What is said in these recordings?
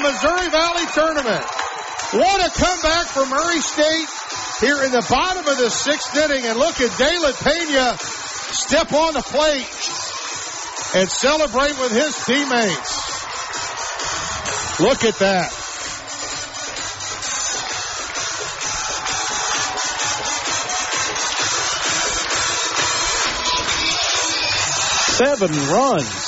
Missouri Valley Tournament. What a comeback for Murray State here in the bottom of the 6th inning. And look at Dalen Pena step on the plate and celebrate with his teammates. Look at that. Seven runs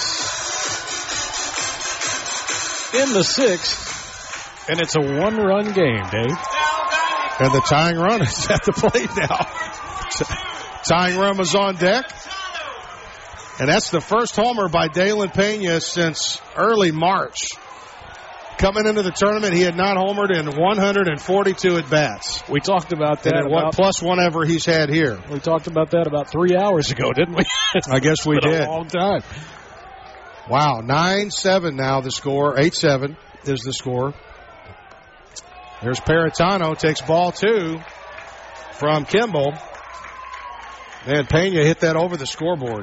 in the 6th, and it's a one-run game, Dave. And the tying run is at the plate now. Tying run was on deck. And that's the first homer by Dalen Pena since early March. Coming into the tournament, he had not homered in 142 at-bats. We talked about that. And what plus whatever he's had here. We talked about that about 3 hours ago, didn't we? I guess we did. A long time. Wow, 9-7 now the score. 8-7 is the score. There's Paratano, takes ball 2 from Kimball. And Pena hit that over the scoreboard.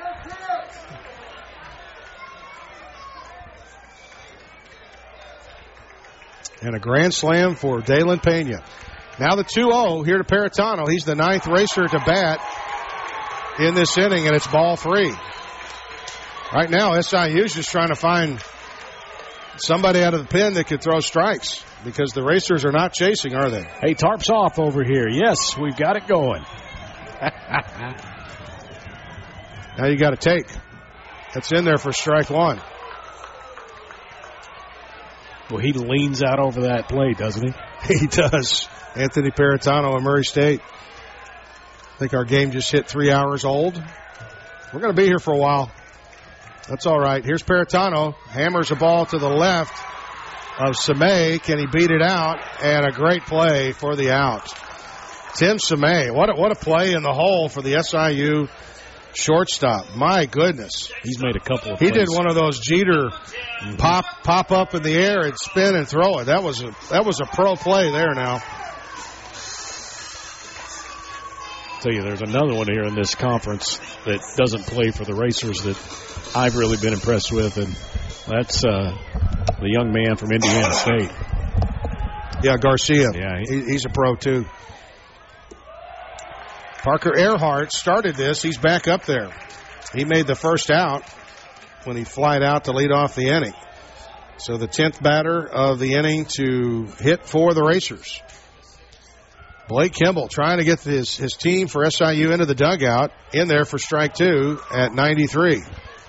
And a grand slam for Dalen Pena. Now the 2-0 here to Paratano. He's the 9th racer to bat in this inning, and it's ball 3. Right now, SIU's just trying to find somebody out of the pen that could throw strikes because the racers are not chasing, are they? Hey, tarp's off over here. Yes, we've got it going. Now you got to take. That's in there for strike 1. Well, he leans out over that plate, doesn't he? He does. Anthony Paratano of Murray State. I think our game just hit 3 hours old. We're going to be here for a while. That's all right. Here's Paratano. Hammers a ball to the left of Semay. Can he beat it out? And a great play for the out. Tim Semay. What a play in the hole for the SIU shortstop. My goodness. He's made a couple of plays. plays. He did one of those Jeter pop up in the air and spin and throw it. That was a pro play there now. Tell you, there's another one here in this conference that doesn't play for the Racers that I've really been impressed with, and that's the young man from Indiana State. Yeah, Garcia. Yeah, he's a pro too. Parker Earhart started this. He's back up there. He made the first out when he flied out to lead off the inning. So the 10th batter of the inning to hit for the Racers. Blake Kimball trying to get his team for SIU into the dugout. In there for strike 2 at 93.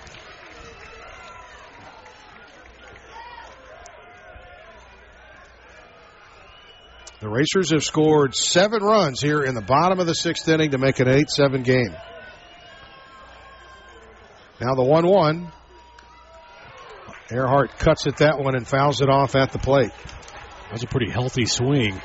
The Racers have scored 7 runs here in the bottom of the 6th inning to make it an 8-7 game. Now the 1-1. Earhart cuts at that one and fouls it off at the plate. That was a pretty healthy swing.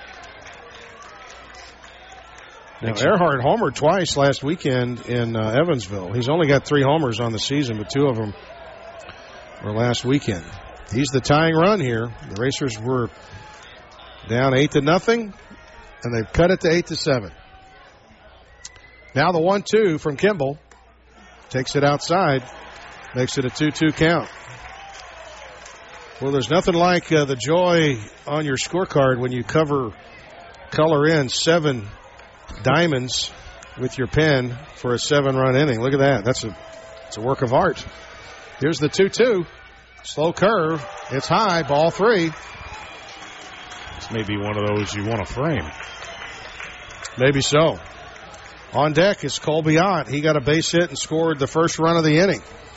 Now, Earhart homered twice last weekend in Evansville. He's only got 3 homers on the season, but 2 of them were last weekend. He's the tying run here. The Racers were down 8-0, and they've cut it to 8-7. Now the 1-2 from Kimball. Takes it outside. Makes it a 2-2 count. Well, there's nothing like the joy on your scorecard when you color in 7 diamonds with your pen for a 7-run inning. Look at that. It's a work of art. Here's the 2-2. Slow curve. It's high. Ball 3. This may be one of those you want to frame. Maybe so. On deck is Colby Ott. He got a base hit and scored the first run of the inning.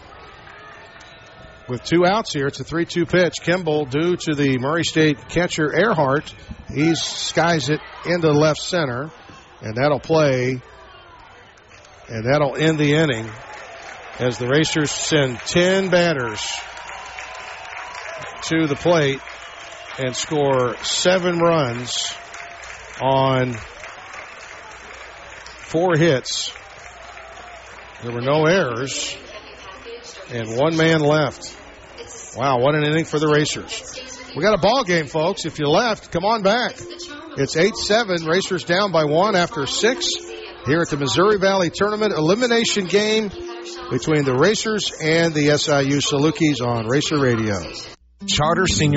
With 2 outs here, it's a 3-2 pitch. Kimball, due to the Murray State catcher Earhart, he skies it into left center. And that'll play, and that'll end the inning as the Racers send 10 batters to the plate and score 7 runs on 4 hits. There were no errors, and 1 man left. Wow, what an inning for the Racers. We got a ball game, folks. If you left, come on back. It's 8-7. Racers down by 1 after 6 here at the Missouri Valley Tournament elimination game between the Racers and the SIU Salukis on Racer Radio. Charter Senior